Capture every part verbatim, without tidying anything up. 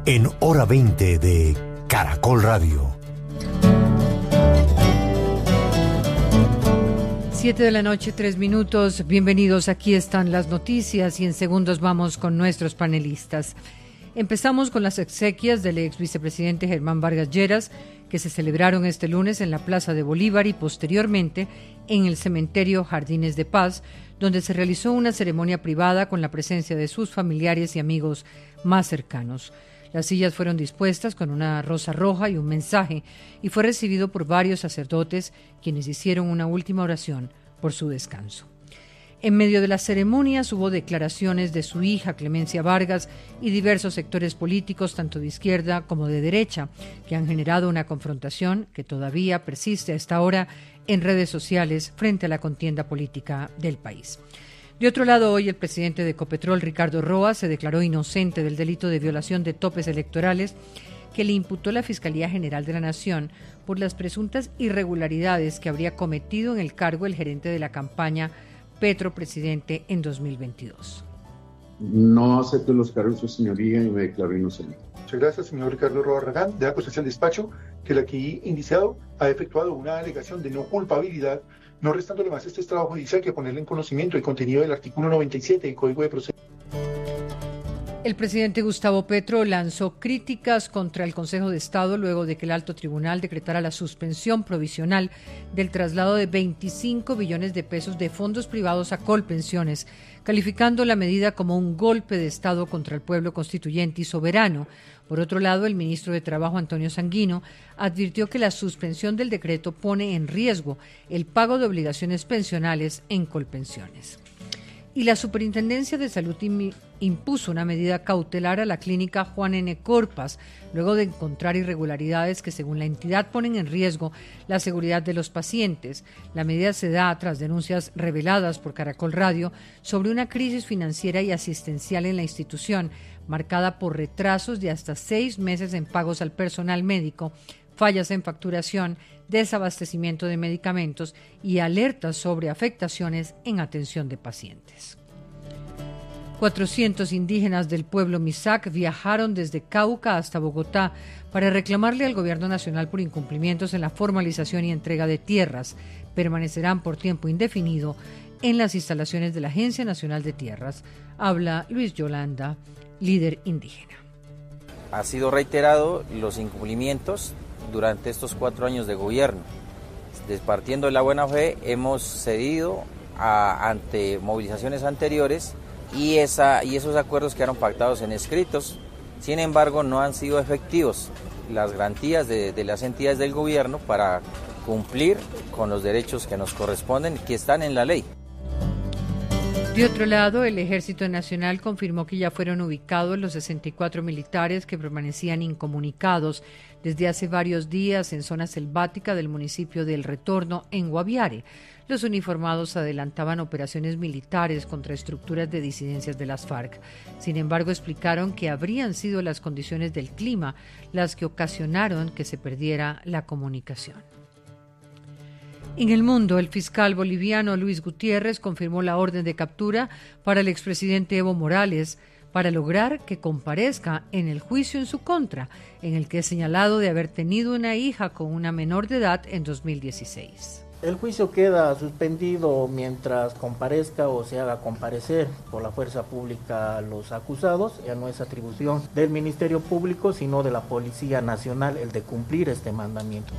en Hora veinte de Caracol Radio. Siete de la noche, tres minutos. Bienvenidos, aquí están las noticias y en segundos vamos con nuestros panelistas. Empezamos con las exequias del ex vicepresidente Germán Vargas Lleras, que se celebraron este lunes en la Plaza de Bolívar y posteriormente en el cementerio Jardines de Paz, donde se realizó una ceremonia privada con la presencia de sus familiares y amigos más cercanos. Las sillas fueron dispuestas con una rosa roja y un mensaje, y fue recibido por varios sacerdotes, quienes hicieron una última oración por su descanso. En medio de las ceremonias hubo declaraciones de su hija Clemencia Vargas y diversos sectores políticos, tanto de izquierda como de derecha, que han generado una confrontación que todavía persiste a esta hora en redes sociales frente a la contienda política del país. De otro lado, hoy el presidente de Ecopetrol, Ricardo Roa, se declaró inocente del delito de violación de topes electorales que le imputó la Fiscalía General de la Nación por las presuntas irregularidades que habría cometido en el cargo el gerente de la campaña Petro Presidente en dos mil veintidós. No acepto los cargos de su señoría y me declaro inocente. Muchas gracias, señor Ricardo Roa Arragán, de la acusación del despacho, que el aquí indiciado ha efectuado una alegación de no culpabilidad, no restándole más este trabajo judicial que ponerle en conocimiento el contenido del artículo noventa y siete del Código de Procedimientos. El presidente Gustavo Petro lanzó críticas contra el Consejo de Estado luego de que el alto tribunal decretara la suspensión provisional del traslado de veinticinco billones de pesos de fondos privados a Colpensiones, calificando la medida como un golpe de Estado contra el pueblo constituyente y soberano. Por otro lado, el ministro de Trabajo, Antonio Sanguino, advirtió que la suspensión del decreto pone en riesgo el pago de obligaciones pensionales en Colpensiones. Y la Superintendencia de Salud impuso una medida cautelar a la clínica Juan N. Corpas, luego de encontrar irregularidades que, según la entidad, ponen en riesgo la seguridad de los pacientes. La medida se da tras denuncias reveladas por Caracol Radio sobre una crisis financiera y asistencial en la institución, marcada por retrasos de hasta seis meses en pagos al personal médico, fallas en facturación, desabastecimiento de medicamentos y alertas sobre afectaciones en atención de pacientes. cuatrocientos indígenas del pueblo Misak viajaron desde Cauca hasta Bogotá para reclamarle al gobierno nacional por incumplimientos en la formalización y entrega de tierras. Permanecerán por tiempo indefinido en las instalaciones de la Agencia Nacional de Tierras. Habla Luis Yolanda, líder indígena. Ha sido reiterado los incumplimientos durante estos cuatro años de gobierno. Partiendo de la buena fe, hemos cedido a, ante movilizaciones anteriores y, esa, y esos acuerdos quedaron pactados en escritos. Sin embargo, no han sido efectivos las garantías de, de las entidades del gobierno para cumplir con los derechos que nos corresponden y que están en la ley. De otro lado, el Ejército Nacional confirmó que ya fueron ubicados los sesenta y cuatro militares que permanecían incomunicados desde hace varios días en zona selvática del municipio de El Retorno, en Guaviare. Los uniformados adelantaban operaciones militares contra estructuras de disidencias de las FARC. Sin embargo, explicaron que habrían sido las condiciones del clima las que ocasionaron que se perdiera la comunicación. En el mundo, el fiscal boliviano Luis Gutiérrez confirmó la orden de captura para el expresidente Evo Morales para lograr que comparezca en el juicio en su contra, en el que es señalado de haber tenido una hija con una menor de edad en dos mil dieciséis. El juicio queda suspendido mientras comparezca o se haga comparecer por la fuerza pública los acusados. Ya no es atribución del Ministerio Público, sino de la Policía Nacional el de cumplir este mandamiento.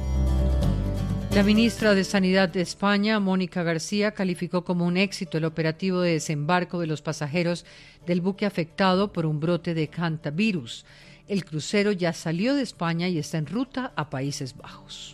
La ministra de Sanidad de España, Mónica García, calificó como un éxito el operativo de desembarco de los pasajeros del buque afectado por un brote de hantavirus. El crucero ya salió de España y está en ruta a Países Bajos.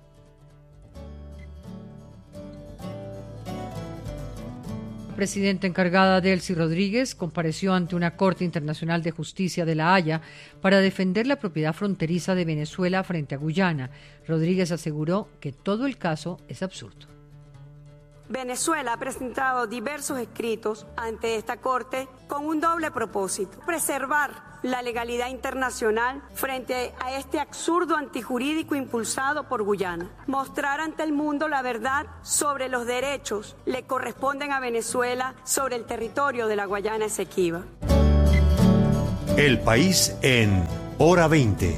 La presidenta encargada Delcy Rodríguez compareció ante una Corte Internacional de Justicia de La Haya para defender la propiedad fronteriza de Venezuela frente a Guyana. Rodríguez aseguró que todo el caso es absurdo. Venezuela ha presentado diversos escritos ante esta Corte con un doble propósito: preservar la legalidad internacional frente a este absurdo antijurídico impulsado por Guyana, mostrar ante el mundo la verdad sobre los derechos que le corresponden a Venezuela sobre el territorio de la Guayana Esequiba. El país en Hora veinte.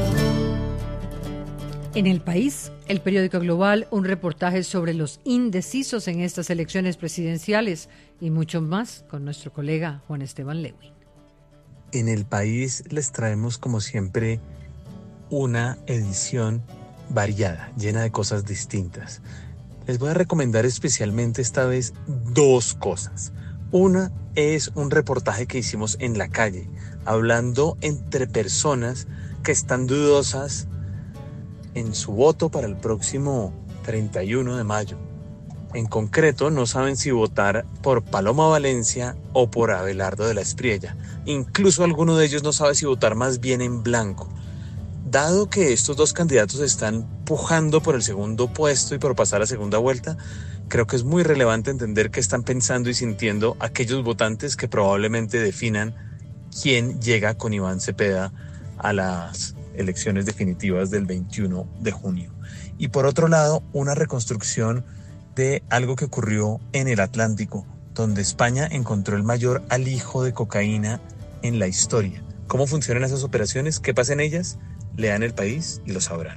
En El País, el periódico Global, un reportaje sobre los indecisos en estas elecciones presidenciales y mucho más con nuestro colega Juan Esteban Lewin. En El País les traemos como siempre una edición variada, llena de cosas distintas. Les voy a recomendar especialmente esta vez dos cosas. Una es un reportaje que hicimos en la calle, hablando entre personas que están dudosas en su voto para el próximo treinta y uno de mayo. En concreto, no saben si votar por Paloma Valencia o por Abelardo de la Espriella. Incluso alguno de ellos no sabe si votar más bien en blanco. Dado que estos dos candidatos están pujando por el segundo puesto y por pasar a segunda vuelta, creo que es muy relevante entender qué están pensando y sintiendo aquellos votantes que probablemente definan quién llega con Iván Cepeda a las elecciones definitivas del veintiuno de junio. Y por otro lado, una reconstrucción de algo que ocurrió en el Atlántico, donde España encontró el mayor alijo de cocaína en la historia. ¿Cómo funcionan esas operaciones? ¿Qué pasa en ellas? Lean El País y lo sabrán.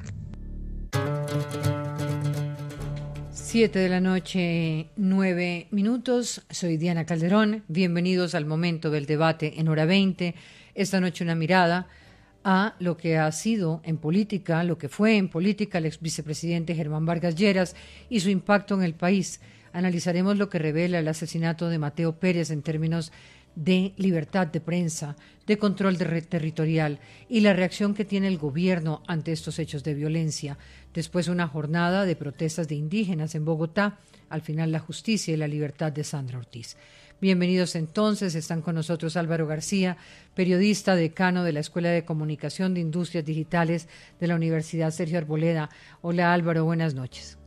Siete de la noche, nueve minutos. Soy Diana Calderón. Bienvenidos al momento del debate en Hora veinte. Esta noche una mirada a lo que ha sido en política, lo que fue en política el ex vicepresidente Germán Vargas Lleras y su impacto en el país. Analizaremos lo que revela el asesinato de Mateo Pérez en términos de libertad de prensa, de control de red territorial y la reacción que tiene el gobierno ante estos hechos de violencia. Después una jornada de protestas de indígenas en Bogotá, al final la justicia y la libertad de Sandra Ortiz. Bienvenidos entonces, están con nosotros Álvaro García, periodista, decano de la Escuela de Comunicación de Industrias Digitales de la Universidad Sergio Arboleda. Hola Álvaro, buenas noches.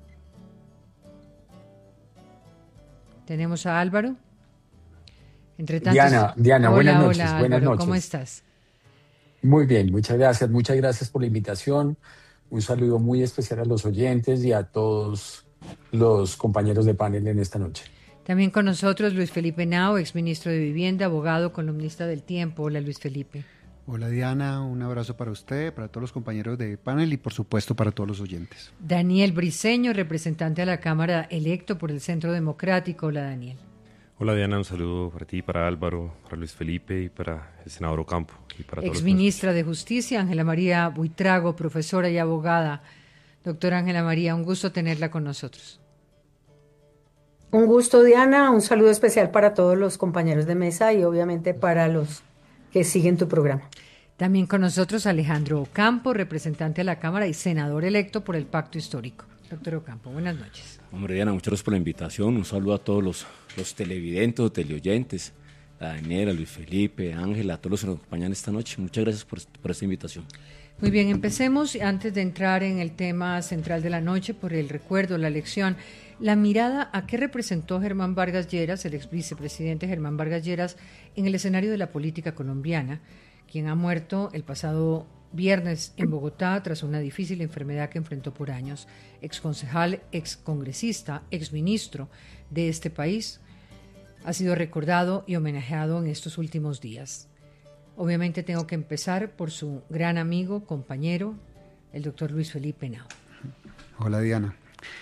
¿Tenemos a Álvaro? Entre tantos, Diana, Diana, hola, buenas noches. Hola, buenas Álvaro, noches. ¿cómo estás? Muy bien, muchas gracias. Muchas gracias por la invitación. Un saludo muy especial a los oyentes y a todos los compañeros de panel en esta noche. También con nosotros Luis Felipe Henao, exministro de Vivienda, abogado, columnista del Tiempo. Hola Luis Felipe. Hola Diana, un abrazo para usted, para todos los compañeros de panel y por supuesto para todos los oyentes. Daniel Briceño, representante a la Cámara electo por el Centro Democrático. Hola Daniel. Hola Diana, un saludo para ti, para Álvaro, para Luis Felipe y para el senador Ocampo. Y para todos Exministra de Justicia, Ángela María Buitrago, profesora y abogada. Doctora Ángela María, un gusto tenerla con nosotros. Un gusto, Diana, un saludo especial para todos los compañeros de mesa y obviamente para los que siguen tu programa. También con nosotros Alejandro Ocampo, representante a la Cámara y senador electo por el Pacto Histórico. Doctor Ocampo, buenas noches. Hombre, Diana, muchas gracias por la invitación. Un saludo a todos los, los televidentes o teleoyentes, a Daniela, a Luis Felipe, a Ángela, a todos los que nos acompañan esta noche. Muchas gracias por, por esta invitación. Muy bien, empecemos antes de entrar en el tema central de la noche por el recuerdo, la elección. La mirada a qué representó Germán Vargas Lleras, el ex vicepresidente Germán Vargas Lleras, en el escenario de la política colombiana, quien ha muerto el pasado viernes en Bogotá tras una difícil enfermedad que enfrentó por años. Exconcejal, excongresista, exministro de este país, ha sido recordado y homenajeado en estos últimos días. Obviamente tengo que empezar por su gran amigo, compañero, el doctor Luis Felipe Henao. Hola Diana.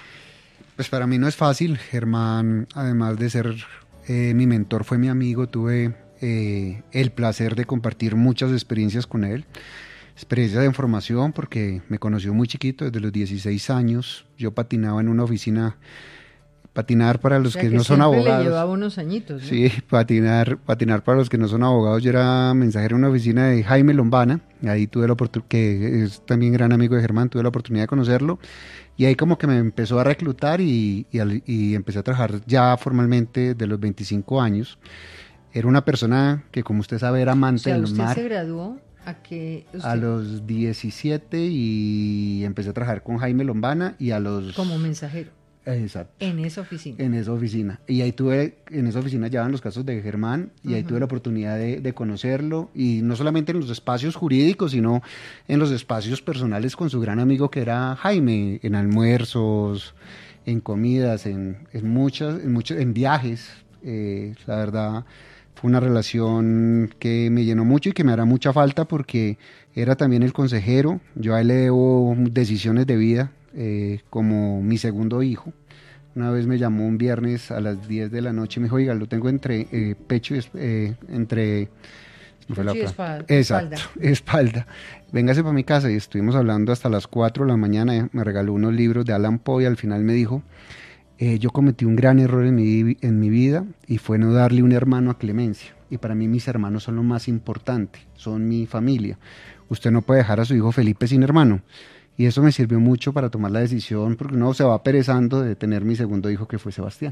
Pues para mí no es fácil. Germán, además de ser eh, mi mentor, fue mi amigo. Tuve eh, el placer de compartir muchas experiencias con él. Experiencias de formación porque me conoció muy chiquito, desde los dieciséis años. Yo patinaba en una oficina, patinar para los o sea, que, que no son abogados. Le llevaba unos añitos, ¿no? Sí, patinar, patinar para los que no son abogados. Yo era mensajero en una oficina de Jaime Lombana, ahí tuve la oportunidad, que es también gran amigo de Germán, tuve la oportunidad de conocerlo. Y ahí como que me empezó a reclutar y, y, y empecé a trabajar ya formalmente de los veinticinco años. Era una persona que, como usted sabe, era amante o sea, del ¿usted mar. se graduó a qué? Usted... A los diecisiete y empecé a trabajar con Jaime Lombana y a los... Como mensajero. Exacto. En esa oficina. En esa oficina. Y ahí tuve, en esa oficina llevaban los casos de Germán y ahí uh-huh. tuve la oportunidad de, de conocerlo y no solamente en los espacios jurídicos, sino en los espacios personales con su gran amigo que era Jaime, en almuerzos, en comidas, en, en muchas, en muchos, en viajes. Eh, la verdad fue una relación que me llenó mucho y que me hará mucha falta porque era también el consejero, yo a él le debo decisiones de vida eh, como mi segundo hijo. Una vez me llamó un viernes a las diez de la noche y me dijo, oiga, lo tengo entre eh, pecho y eh, entre... Pecho y espalda. Exacto, espalda. espalda. Véngase para mi casa, y estuvimos hablando hasta las cuatro de la mañana, me regaló unos libros de Allan Poe y al final me dijo, eh, yo cometí un gran error en mi, en mi vida y fue no darle un hermano a Clemencia, y para mí mis hermanos son lo más importante, son mi familia. Usted no puede dejar a su hijo Felipe sin hermano. Y eso me sirvió mucho para tomar la decisión, porque uno se va perezando de tener mi segundo hijo, que fue Sebastián.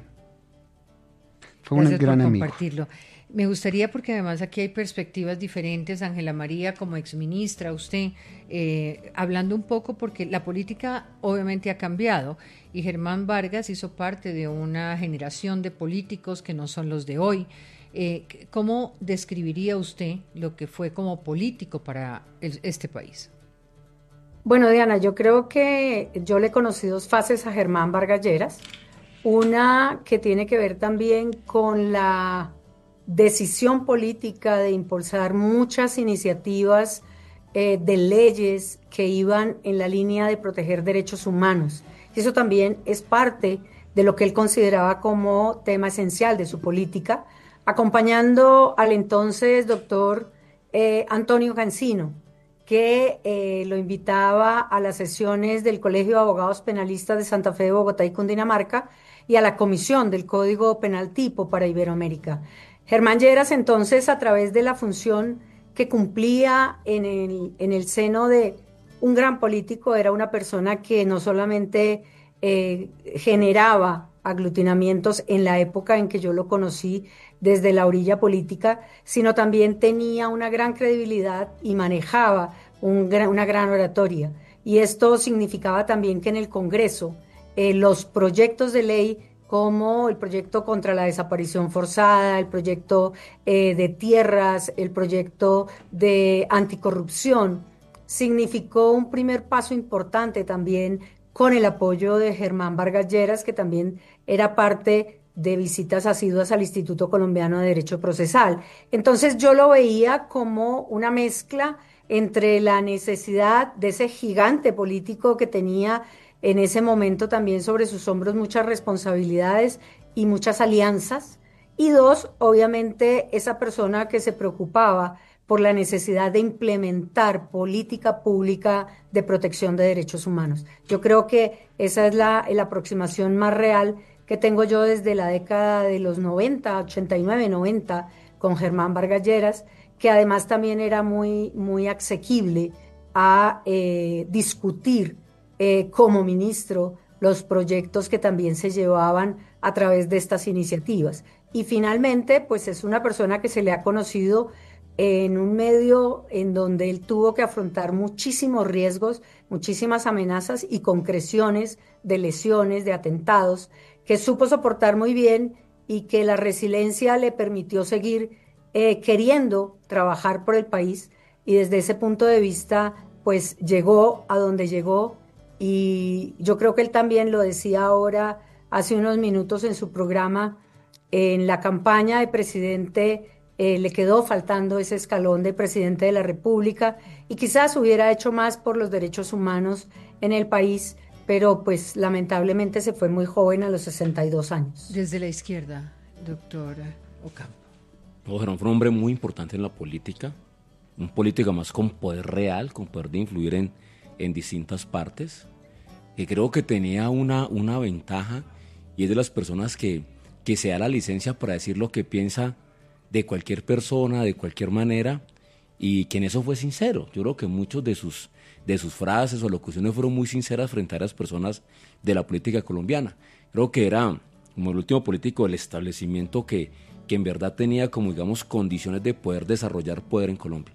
Fue Gracias un gran por amigo. Compartirlo. Me gustaría, porque además aquí hay perspectivas diferentes, Ángela María, como exministra, usted, eh, hablando un poco, porque la política obviamente ha cambiado, y Germán Vargas hizo parte de una generación de políticos que no son los de hoy. Eh, ¿Cómo describiría usted lo que fue como político para el, este país? Bueno, Diana, yo creo que yo le conocí dos fases a Germán Vargas Lleras. Una que tiene que ver también con la decisión política de impulsar muchas iniciativas eh, de leyes que iban en la línea de proteger derechos humanos. Y eso también es parte de lo que él consideraba como tema esencial de su política, acompañando al entonces doctor eh, Antonio Cancino, que eh, lo invitaba a las sesiones del Colegio de Abogados Penalistas de Santa Fe de Bogotá y Cundinamarca y a la Comisión del Código Penal Tipo para Iberoamérica. Germán Lleras, entonces, a través de la función que cumplía en el, en el seno de un gran político, era una persona que no solamente eh, generaba aglutinamientos en la época en que yo lo conocí desde la orilla política, sino también tenía una gran credibilidad y manejaba un gran, una gran oratoria. Y esto significaba también que en el Congreso eh, los proyectos de ley, como el proyecto contra la desaparición forzada, el proyecto eh, de tierras, el proyecto de anticorrupción, significó un primer paso importante también con el apoyo de Germán Vargas Lleras, que también era parte de visitas asiduas al Instituto Colombiano de Derecho Procesal. Entonces yo lo veía como una mezcla entre la necesidad de ese gigante político que tenía en ese momento también sobre sus hombros muchas responsabilidades y muchas alianzas, y dos, obviamente esa persona que se preocupaba por la necesidad de implementar política pública de protección de derechos humanos. Yo creo que esa es la, la aproximación más real que tengo yo desde la década de los noventa, ochenta y nueve, noventa, con Germán Vargas Lleras, que además también era muy, muy asequible a eh, discutir eh, como ministro los proyectos que también se llevaban a través de estas iniciativas. Y finalmente, pues es una persona que se le ha conocido en un medio en donde él tuvo que afrontar muchísimos riesgos, muchísimas amenazas y concreciones de lesiones, de atentados, que supo soportar muy bien y que la resiliencia le permitió seguir eh, queriendo trabajar por el país, y desde ese punto de vista pues llegó a donde llegó. Y yo creo que él también lo decía ahora hace unos minutos en su programa, en la campaña de presidente eh, le quedó faltando ese escalón de presidente de la República, y quizás hubiera hecho más por los derechos humanos en el país, pero pues lamentablemente se fue muy joven, a los sesenta y dos años. Desde la izquierda, doctor Ocampo. No, Germán fue un hombre muy importante en la política, un político más con poder real, con poder de influir en, en distintas partes, que creo que tenía una, una ventaja, y es de las personas que, que se da la licencia para decir lo que piensa de cualquier persona, de cualquier manera, y que en eso fue sincero. Yo creo que muchos de sus, de sus frases o locuciones fueron muy sinceras frente a las personas de la política colombiana. Creo que era, como el último político del establecimiento, que, que en verdad tenía como, digamos, condiciones de poder desarrollar poder en Colombia.